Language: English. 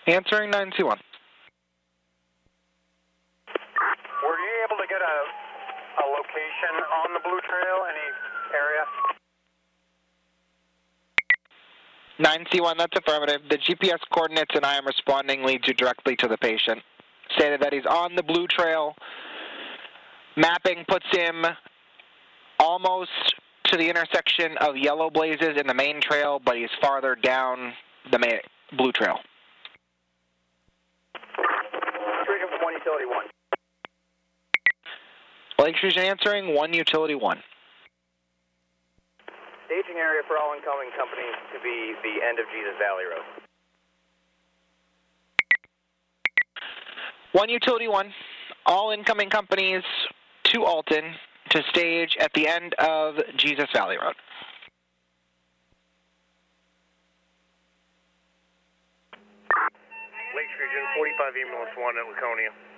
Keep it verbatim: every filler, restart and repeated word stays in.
Answering nine two one. Were you able to get a, a location on the Blue Trail, any area? nine C one, that's affirmative. The G P S coordinates and I am responding lead you directly to the patient. Stated that he's on the Blue Trail. Mapping puts him almost to the intersection of Yellow Blazes and the main trail, but he's farther down the main Blue Trail. one utility one. Lake Fusion answering, one utility one. Staging area for all incoming companies to be the end of Jesus Valley Road. One utility one. All incoming companies to Alton to stage at the end of Jesus Valley Road. Lake Fusion, forty-five ambulance one at Laconia.